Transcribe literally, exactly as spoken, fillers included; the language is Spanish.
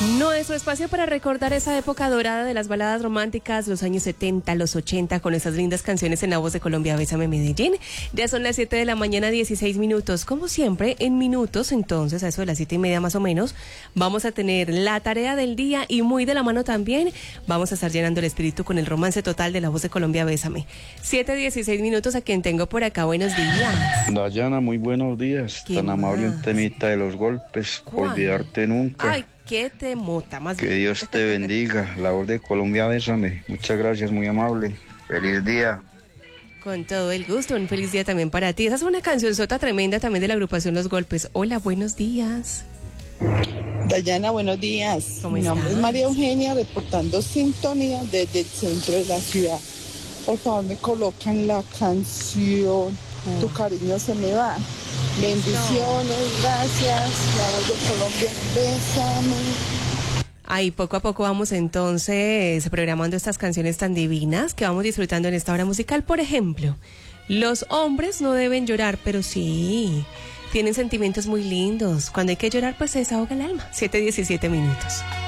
Nuestro espacio para recordar esa época dorada de las baladas románticas, los años setenta, los ochenta, con esas lindas canciones en la voz de Colombia, Bésame Medellín. Ya son las siete de la mañana, dieciséis minutos. Como siempre, en minutos, entonces, a eso de las siete y media más o menos, vamos a tener la tarea del día y muy de la mano también, vamos a estar llenando el espíritu con el romance total de la voz de Colombia, Bésame. siete, dieciséis minutos, a quien tengo por acá. Buenos días. Dayana, muy buenos días. ¿Qué Tan amable más? un temita de los golpes. ¿Cuál? Olvidarte nunca. Ay, qué te mota, más Que bien. Dios te bendiga. La voz de Colombia, Bésame. Muchas gracias, muy amable. Feliz día. Con todo el gusto, un feliz día también para ti. Esa es una canción sota tremenda también de la agrupación Los Golpes. Hola, buenos días. Dayana, buenos días. ¿Cómo Mi nombre estás? es María Eugenia, reportando sintonía desde el centro de la ciudad. Por favor, me colocan la canción Tu cariño se me va. Bendiciones, gracias. La voz de Colombia, bésame. Ahí poco a poco vamos entonces programando estas canciones tan divinas que vamos disfrutando en esta hora musical. Por ejemplo, los hombres no deben llorar, pero sí, tienen sentimientos muy lindos. Cuando hay que llorar, pues se desahoga el alma. siete, diecisiete minutos.